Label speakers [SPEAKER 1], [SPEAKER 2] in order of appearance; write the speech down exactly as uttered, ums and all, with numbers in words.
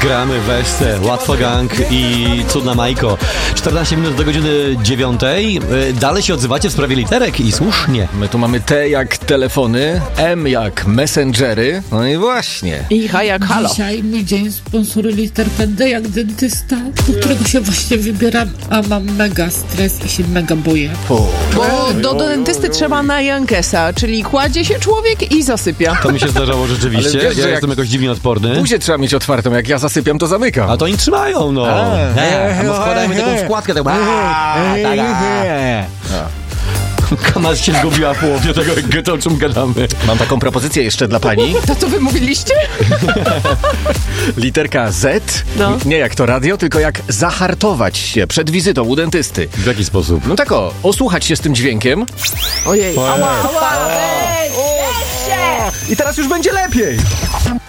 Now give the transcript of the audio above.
[SPEAKER 1] Gramy weźce, Łatwo Gang i Cudna Majko. czternaście minut do godziny dziewiątej. Dalej się odzywacie w sprawie literek i słusznie.
[SPEAKER 2] My tu mamy T jak telefony, M jak messengery, no i właśnie.
[SPEAKER 3] I H jak halo.
[SPEAKER 4] Dzisiaj mój dzień sponsoruje literkę D jak dentysta, do którego się właśnie wybieram, a mam mega stres i się mega boję.
[SPEAKER 2] O.
[SPEAKER 3] Bo do, do dentysty trzeba na Jankesa, czyli kładzie się człowiek i zasypia.
[SPEAKER 1] To mi się zdarzało rzeczywiście.
[SPEAKER 2] Ale wiesz,
[SPEAKER 1] ja
[SPEAKER 2] że
[SPEAKER 1] jestem
[SPEAKER 2] jak-
[SPEAKER 1] jakoś dziwnie odporny.
[SPEAKER 2] Buzię trzeba mieć otwartą, jak ja zasypiam, to zamykam.
[SPEAKER 1] A to oni trzymają, no.
[SPEAKER 2] A,
[SPEAKER 1] Nie,
[SPEAKER 2] e,
[SPEAKER 1] a wkładajmy
[SPEAKER 2] e,
[SPEAKER 1] taką
[SPEAKER 2] e,
[SPEAKER 1] wkładkę, tak.
[SPEAKER 2] e,
[SPEAKER 1] tak,
[SPEAKER 2] e,
[SPEAKER 1] Kamas się zgubiła w połowie tego, o czym gadamy.
[SPEAKER 2] Mam taką propozycję jeszcze dla pani.
[SPEAKER 3] To co wy mówiliście?
[SPEAKER 2] Literka Z,
[SPEAKER 3] No.
[SPEAKER 2] nie jak to radio, tylko jak zahartować się przed wizytą u dentysty.
[SPEAKER 1] W jaki sposób?
[SPEAKER 2] No tak o, osłuchać się z tym dźwiękiem.
[SPEAKER 3] Ojej.
[SPEAKER 2] I teraz już będzie lepiej.